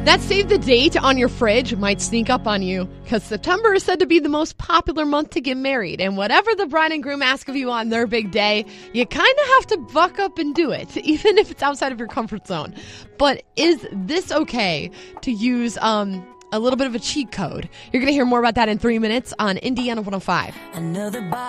That save the date on your fridge might sneak up on you because September is said to be the most popular month to get married. And whatever the bride and groom ask of you on their big day, you kind of have to buck up and do it, even if it's outside of your comfort zone. But is this okay to use a little bit of a cheat code? You're going to hear more about that in 3 minutes on Indiana 105.